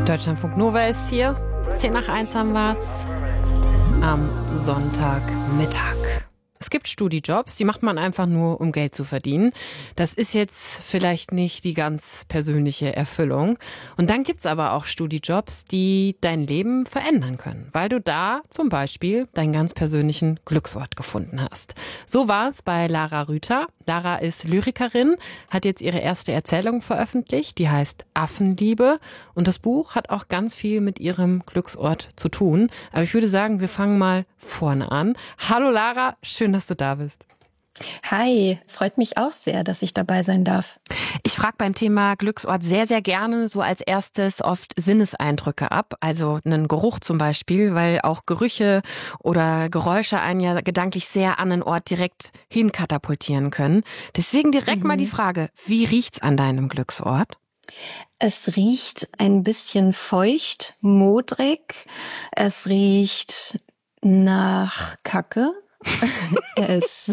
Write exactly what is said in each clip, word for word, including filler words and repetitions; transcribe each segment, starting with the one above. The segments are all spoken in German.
Deutschlandfunk Nova ist hier. zehn nach eins haben wir's am Sonntagmittag. Es gibt Studijobs, die macht man einfach nur, um Geld zu verdienen. Das ist jetzt vielleicht nicht die ganz persönliche Erfüllung. Und dann gibt's aber auch Studijobs, die dein Leben verändern können, weil du da zum Beispiel deinen ganz persönlichen Glücksort gefunden hast. So war es bei Lara Rüther. Lara ist Lyrikerin, hat jetzt ihre erste Erzählung veröffentlicht, die heißt Affenliebe. Und das Buch hat auch ganz viel mit ihrem Glücksort zu tun. Aber ich würde sagen, wir fangen mal vorne an. Hallo Lara, schön, dass du da bist. Hi, freut mich auch sehr, dass ich dabei sein darf. Ich frage beim Thema Glücksort sehr, sehr gerne so als erstes oft Sinneseindrücke ab. Also einen Geruch zum Beispiel, weil auch Gerüche oder Geräusche einen ja gedanklich sehr an einen Ort direkt hinkatapultieren können. Deswegen direkt mhm. mal die Frage, wie riecht's an deinem Glücksort? Es riecht ein bisschen feucht, modrig. Es riecht nach Kacke. es,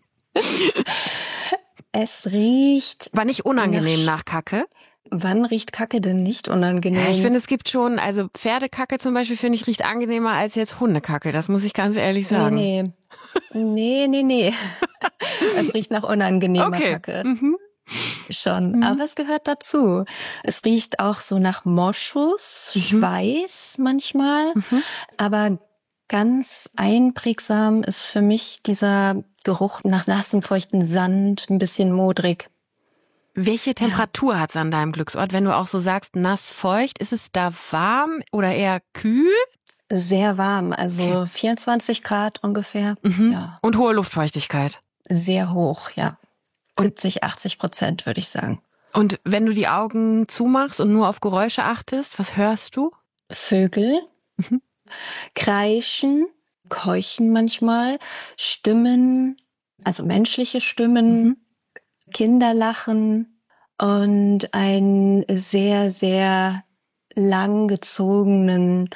es riecht... War nicht unangenehm nach, nach Kacke? Wann riecht Kacke denn nicht unangenehm? Ja, ich finde, es gibt schon, also Pferdekacke zum Beispiel, finde ich, riecht angenehmer als jetzt Hundekacke. Das muss ich ganz ehrlich sagen. Nee, nee, nee, nee, nee. Es riecht nach unangenehmer okay. Kacke. Mhm. Schon, mhm. aber es gehört dazu. Es riecht auch so nach Moschus, mhm. Schweiß manchmal, mhm. aber ganz einprägsam ist für mich dieser Geruch nach nassem, feuchten Sand, ein bisschen modrig. Welche Temperatur ja. hat es an deinem Glücksort? Wenn du auch so sagst, nass, feucht, ist es da warm oder eher kühl? Sehr warm, also okay. vierundzwanzig Grad ungefähr. Mhm. Ja. Und hohe Luftfeuchtigkeit? Sehr hoch, ja. siebzig, achtzig Prozent würde ich sagen. Und wenn du die Augen zumachst und nur auf Geräusche achtest, was hörst du? Vögel. Mhm. Kreischen, keuchen manchmal, Stimmen, also menschliche Stimmen, mhm. Kinderlachen und einen sehr, sehr langgezogenen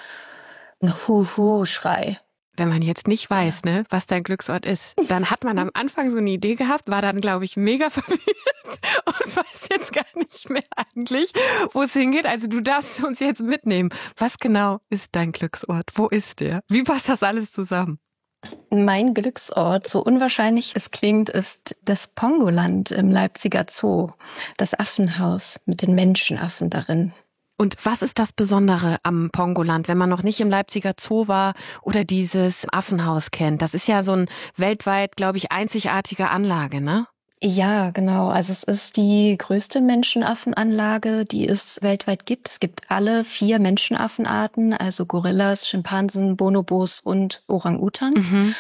Hu-Hu-Schrei. Wenn man jetzt nicht weiß, ne, was dein Glücksort ist, dann hat man am Anfang so eine Idee gehabt, war dann, glaube ich, mega verwirrt und weiß jetzt gar nicht mehr eigentlich, wo es hingeht. Also du darfst uns jetzt mitnehmen. Was genau ist dein Glücksort? Wo ist der? Wie passt das alles zusammen? Mein Glücksort, so unwahrscheinlich es klingt, ist das Pongoland im Leipziger Zoo. Das Affenhaus mit den Menschenaffen darin. Und was ist das Besondere am Pongoland, wenn man noch nicht im Leipziger Zoo war oder dieses Affenhaus kennt? Das ist ja so ein weltweit, glaube ich, einzigartige Anlage, ne? Ja, genau. Also es ist die größte Menschenaffenanlage, die es weltweit gibt. Es gibt alle vier Menschenaffenarten, also Gorillas, Schimpansen, Bonobos und Orang-Utans. Mhm.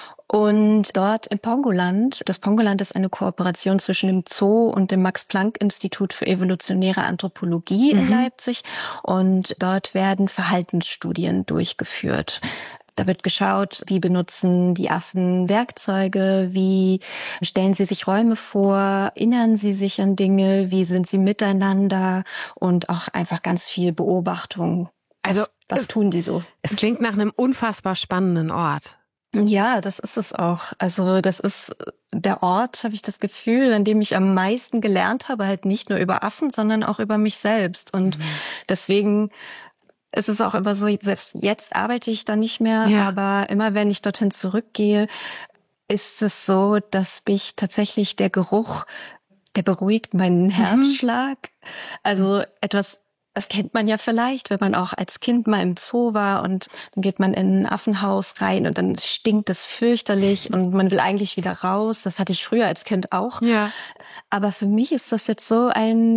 Und dort im Pongoland, das Pongoland ist eine Kooperation zwischen dem Zoo und dem Max-Planck-Institut für evolutionäre Anthropologie mhm. in Leipzig. Und dort werden Verhaltensstudien durchgeführt. Da wird geschaut, wie benutzen die Affen Werkzeuge, wie stellen sie sich Räume vor, erinnern sie sich an Dinge, wie sind sie miteinander und auch einfach ganz viel Beobachtung. Was, also was es, tun die so? Es klingt nach einem unfassbar spannenden Ort. Ja, das ist es auch. Also das ist der Ort, habe ich das Gefühl, an dem ich am meisten gelernt habe, halt nicht nur über Affen, sondern auch über mich selbst. Und mhm. deswegen ist es auch immer so, selbst jetzt arbeite ich da nicht mehr, ja. aber immer wenn ich dorthin zurückgehe, ist es so, dass mich tatsächlich der Geruch, der beruhigt meinen Herzschlag. Mhm. Also etwas, das kennt man ja vielleicht, wenn man auch als Kind mal im Zoo war und dann geht man in ein Affenhaus rein und dann stinkt es fürchterlich und man will eigentlich wieder raus. Das hatte ich früher als Kind auch. Ja. Aber für mich ist das jetzt so ein